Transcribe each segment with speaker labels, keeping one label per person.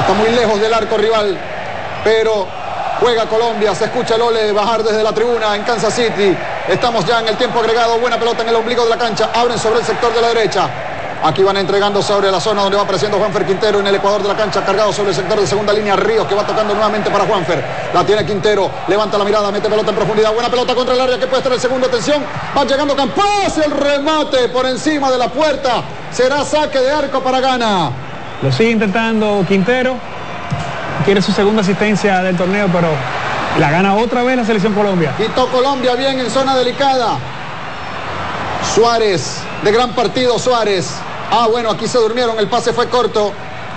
Speaker 1: Está muy lejos del arco rival, pero juega Colombia. Se escucha el ole bajar desde la tribuna en Kansas City. Estamos ya en el tiempo agregado. Buena pelota en el ombligo de la cancha. Abren sobre el sector de la derecha. Aquí van entregando sobre la zona donde va apareciendo Juanfer Quintero en el ecuador de la cancha, cargado sobre el sector de segunda línea. Ríos, que va tocando nuevamente para Juanfer. La tiene Quintero, levanta la mirada, mete pelota en profundidad. Buena pelota contra el área que puede estar el segundo. Atención, va llegando Campás, el remate por encima de la puerta. Será saque de arco para Ghana.
Speaker 2: Lo sigue intentando Quintero. Quiere su segunda asistencia del torneo, pero la gana otra vez la selección Colombia.
Speaker 1: Quitó Colombia bien en zona delicada. Suárez, de gran partido Suárez. Ah, bueno, aquí se durmieron, el pase fue corto.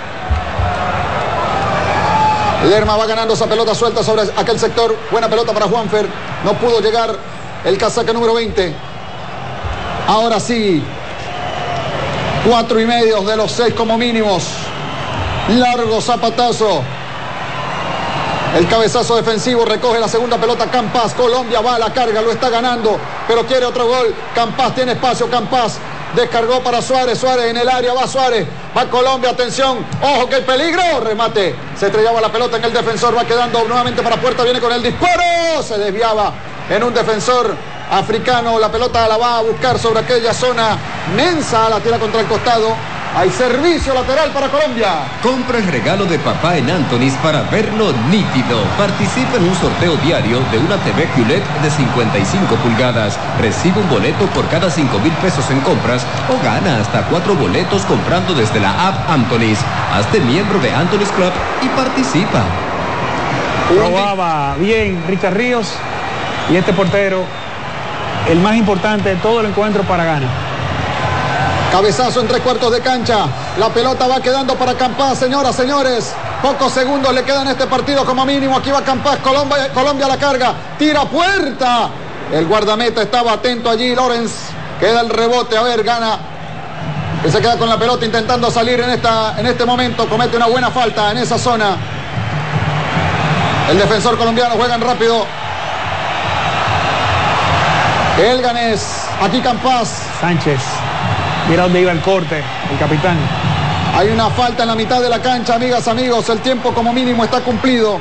Speaker 1: Lerma va ganando esa pelota suelta sobre aquel sector. Buena pelota para Juanfer. No pudo llegar el casaca número 20. Ahora sí. 4,5 de los 6 como mínimos. Largo zapatazo. El cabezazo defensivo, recoge la segunda pelota Campás. Colombia va a la carga, lo está ganando, pero quiere otro gol. Campás tiene espacio, Campás descargó para Suárez. Suárez en el área, va Suárez, va Colombia, atención, ojo que el peligro, remate. Se estrellaba la pelota en el defensor, va quedando nuevamente para puerta, viene con el disparo, se desviaba en un defensor africano. La pelota la va a buscar sobre aquella zona. Mensah la tira contra el costado. Hay servicio lateral para Colombia.
Speaker 3: Compra el regalo de papá en Anthony's para verlo nítido. Participa en un sorteo diario de una TV QLED de 55 pulgadas. Recibe un boleto por cada 5,000 pesos en compras o gana hasta 4 boletos comprando desde la app Anthony's. Hazte miembro de Anthony's Club y participa.
Speaker 2: Probaba bien Richard Ríos y este portero, el más importante de todo el encuentro para Ghana.
Speaker 1: Cabezazo en 3/4 de cancha. La pelota va quedando para Campás, señoras, señores. Pocos segundos le quedan a este partido como mínimo. Aquí va Campás, Colombia a la carga. Tira puerta. El guardameta estaba atento allí, Lorenz. Queda el rebote, a ver, Ghana. Que se queda con la pelota intentando salir en este momento. Comete una buena falta en esa zona. El defensor colombiano, juegan rápido. El ganés. Aquí Campás.
Speaker 2: Sánchez. Mira dónde iba el corte, el capitán.
Speaker 1: Hay una falta en la mitad de la cancha, amigas, amigos. El tiempo como mínimo está cumplido.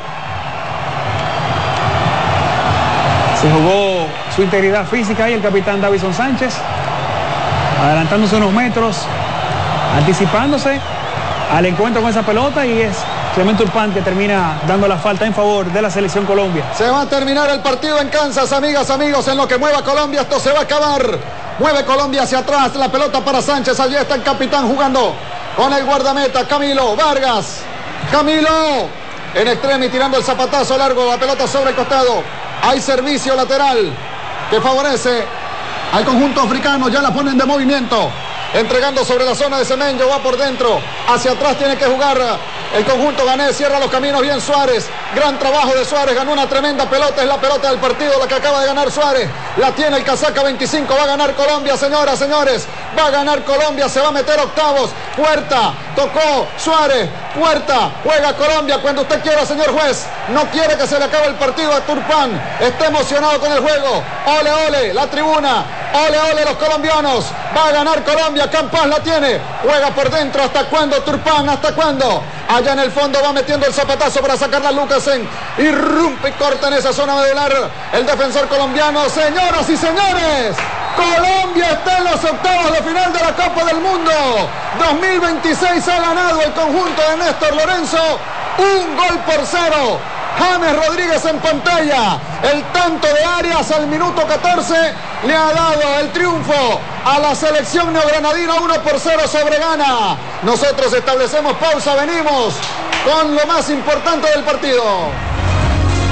Speaker 2: Se jugó su integridad física ahí el capitán Davison Sánchez. Adelantándose unos metros, anticipándose al encuentro con esa pelota, y es Clemente Turpán que termina dando la falta en favor de la selección Colombia.
Speaker 1: Se va a terminar el partido en Kansas, amigas, amigos. En lo que mueva Colombia, esto se va a acabar. Mueve Colombia hacia atrás, la pelota para Sánchez. Allí está el capitán jugando con el guardameta Camilo Vargas. Camilo en extremo y tirando el zapatazo largo, la pelota sobre el costado. Hay servicio lateral que favorece al conjunto africano. Ya la ponen de movimiento, entregando sobre la zona de Semenyo, va por dentro, hacia atrás tiene que jugar el conjunto ganés, cierra los caminos bien Suárez, gran trabajo de Suárez, ganó una tremenda pelota, es la pelota del partido la que acaba de ganar Suárez, la tiene el casaca 25, va a ganar Colombia, señoras, señores, va a ganar Colombia, se va a meter octavos. Puerta, tocó Suárez, Puerta, juega Colombia cuando usted quiera, señor juez, no quiere que se le acabe el partido a Turpán, está emocionado con el juego, ole, ole, la tribuna, ole, ole los colombianos, va a ganar Colombia, Campás la tiene, juega por dentro, ¿hasta cuándo Turpán? ¿Hasta cuándo? Allá en el fondo va metiendo el zapatazo para sacarla Lucasen, irrumpe y corta en esa zona medular el defensor colombiano. Señoras y señores, Colombia está en los octavos de final de la Copa del Mundo 2026, ha ganado el conjunto de Néstor Lorenzo 1-0. James Rodríguez en pantalla, el tanto de Arias al minuto 14 le ha dado el triunfo a la selección neogranadina 1-0 sobre Ghana. Nosotros establecemos pausa, venimos con lo más importante del partido.